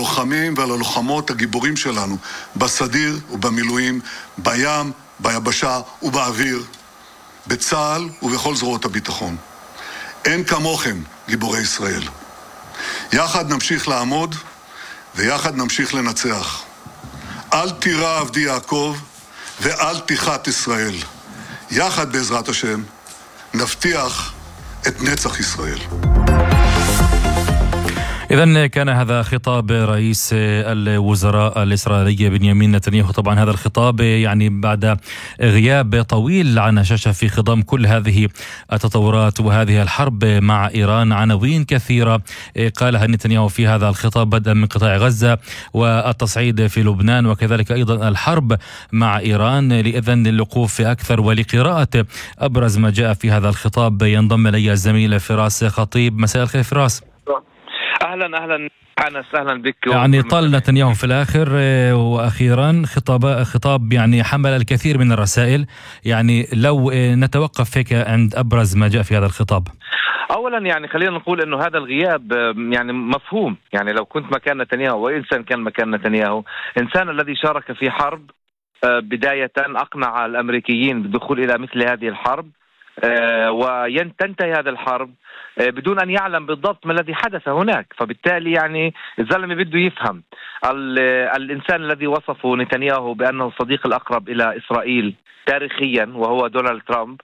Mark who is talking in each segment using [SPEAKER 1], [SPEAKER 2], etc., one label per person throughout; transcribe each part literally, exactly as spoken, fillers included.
[SPEAKER 1] ללוחמים וללוחמות הגיבורים שלנו, בסדיר ובמילואים, בים, ביבשה ובאוויר, בצה"ל ובכל זרועות הביטחון. אין כמוכם, גיבורי ישראל. יחד נמשיך לעמוד, ויחד נמשיך לנצח. אל תירא עבדי יעקב, ואל תיחת ישראל. יחד בעזרת השם, נבטיח את נצח ישראל.
[SPEAKER 2] إذن كان هذا خطاب رئيس الوزراء الإسرائيلي بنيامين نتنياهو. طبعا هذا الخطاب يعني بعد غياب طويل عن الشاشة في خضم كل هذه التطورات وهذه الحرب مع إيران. عناوين كثيرة قالها نتنياهو في هذا الخطاب، بدءا من قطاع غزة والتصعيد في لبنان، وكذلك أيضا الحرب مع إيران، لإذن للوقوف أكثر ولقراءة أبرز ما جاء في هذا الخطاب. ينضم إلي الزميل فراس خطيب. مساء الخير فراس.
[SPEAKER 3] اهلا اهلا انس، اهلا بك.
[SPEAKER 2] يعني طال نتنياهو في الاخر واخيرا خطاب خطاب يعني حمل الكثير من الرسائل، يعني لو نتوقف هيك عند ابرز ما جاء في هذا الخطاب.
[SPEAKER 3] اولا يعني خلينا نقول انه هذا الغياب يعني مفهوم، يعني لو كنت مكان نتنياهو وانسان كان مكان نتنياهو، انسان الذي شارك في حرب بدايه اقنع الامريكيين بالدخول الى مثل هذه الحرب، وتنتهي هذه الحرب بدون أن يعلم بالضبط ما الذي حدث هناك. فبالتالي يعني الزلمة بده يفهم الإنسان الذي وصفه نتنياهو بأنه الصديق الأقرب إلى إسرائيل تاريخيا وهو دونالد ترامب،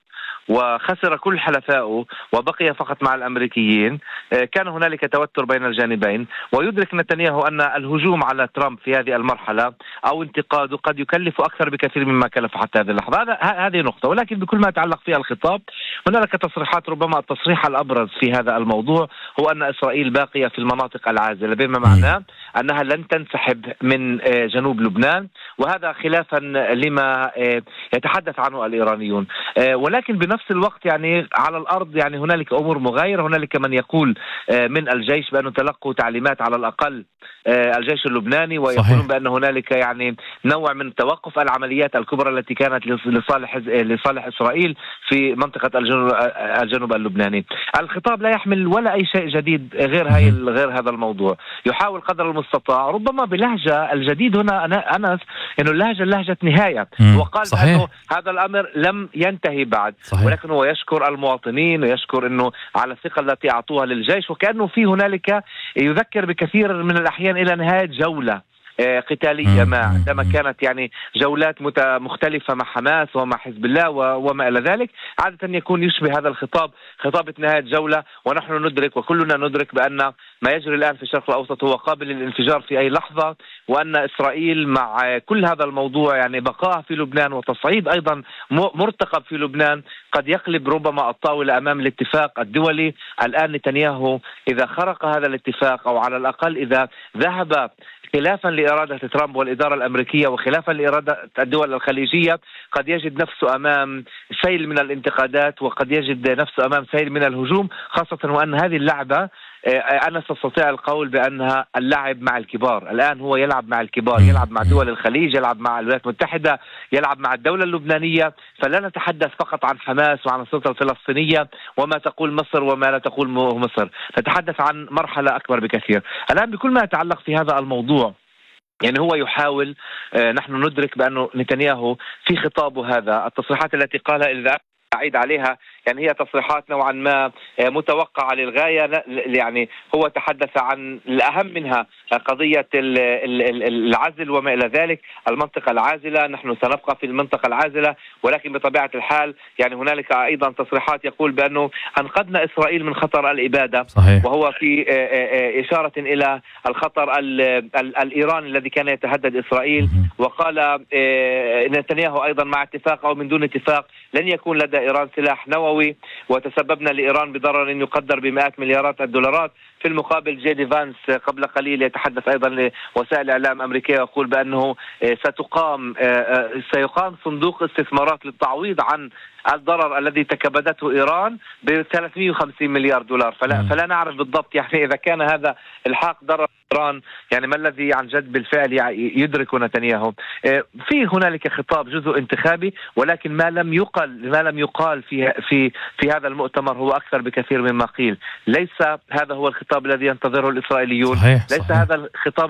[SPEAKER 3] وخسر كل حلفائه وبقي فقط مع الأمريكيين. كان هنالك توتر بين الجانبين، ويدرك نتنياهو أن الهجوم على ترامب في هذه المرحلة أو انتقاده قد يكلف أكثر بكثير مما كلف حتى هذه اللحظة. هذا هذه نقطة. ولكن بكل ما يتعلق في الخطاب هنالك تصريحات، ربما التصريح الأبرز في هذا الموضوع هو أن إسرائيل باقية في المناطق العازلة، بما معناه أنها لن تنسحب من جنوب لبنان، وهذا خلافا لما يتحدث عنه الإيرانيون. ولكن بنفس الوقت يعني على الأرض يعني هنالك أمور مغايرة. هنالك من يقول من الجيش بأنه تلقوا تعليمات على الأقل الجيش اللبناني، ويقولون بأن هنالك يعني نوع من توقف العمليات الكبرى التي كانت لصالح لصالح إسرائيل في منطقة الجنوب, الجنوب اللبناني. الخطاب لا يحمل ولا أي شيء جديد غير هاي غير هذا الموضوع. يحاول قدر المستطاع ربما بلهجة الجديد هنا أنا أنس إنه اللهجة لهجة نهاية، وقال بأنه هذا الأمر لم ينتهي بعد. صحيح. ولكن هو يشكر المواطنين ويشكر إنه على الثقة التي أعطوها للجيش، وكأنه في هنالك يذكر بكثير من الأحيان إلى نهاية جولة قتالية ما، عندما كانت يعني جولات مختلفة مع حماس ومع حزب الله وما إلى ذلك. عادة يكون يشبه هذا الخطاب خطابة نهاية جولة، ونحن ندرك وكلنا ندرك بأن ما يجري الآن في الشرق الأوسط هو قابل للانفجار في أي لحظة، وأن إسرائيل مع كل هذا الموضوع يعني بقاء في لبنان وتصعيد أيضا مرتقب في لبنان قد يقلب ربما الطاولة أمام الاتفاق الدولي. الآن نتنياهو إذا خرق هذا الاتفاق، أو على الأقل إذا ذهب خلافا لإرادة ترامب والإدارة الأمريكية وخلافا لإرادة الدول الخليجية، قد يجد نفسه أمام سيل من الانتقادات، وقد يجد نفسه أمام سيل من الهجوم، خاصة وأن هذه اللعبة أنا استطيع القول بأنها اللعب مع الكبار. الآن هو يلعب مع الكبار، يلعب مع دول الخليج، يلعب مع الولايات المتحدة، يلعب مع الدولة اللبنانية. فلا نتحدث فقط عن حماس وعن السلطة الفلسطينية وما تقول مصر وما لا تقول مصر، نتحدث عن مرحلة أكبر بكثير. الآن بكل ما يتعلق في هذا الموضوع يعني هو يحاول، نحن ندرك بأنه نتنياهو في خطابه هذا التصريحات التي قالها إذا أعيد عليها يعني هي تصريحات نوعا ما متوقعة للغاية. يعني هو تحدث عن الأهم منها قضية العزل وما إلى ذلك، المنطقة العازلة، نحن سنبقى في المنطقة العازلة، ولكن بطبيعة الحال يعني هنالك أيضا تصريحات يقول بأنه أنقذنا إسرائيل من خطر الإبادة. صحيح. وهو في إشارة إلى الخطر الإيراني الذي كان يتهدد إسرائيل. وقال نتنياهو أيضا مع اتفاق أو من دون اتفاق لن يكون لدى إيران سلاح نووي، وتسببنا لإيران بضرر يقدر بمئات مليارات الدولارات. في المقابل جيدي فانس قبل قليل يتحدث أيضا لوسائل إعلام أمريكية ويقول بأنه ستقام سيقام صندوق استثمارات للتعويض عن الضرر الذي تكبدته إيران ب ثلاثمئة وخمسين مليار دولار. فلا, فلا نعرف بالضبط يعني إذا كان هذا الحاق ضرر إيران يعني ما الذي عن جد بالفعل يدرك نتنياهو. في هنالك خطاب جزء انتخابي، ولكن ما لم يقل ما لم يقال في في في هذا المؤتمر هو أكثر بكثير مما قيل. ليس هذا هو الخطاب الذي ينتظره الإسرائيليون. صحيح. ليس صحيح. هذا الخطاب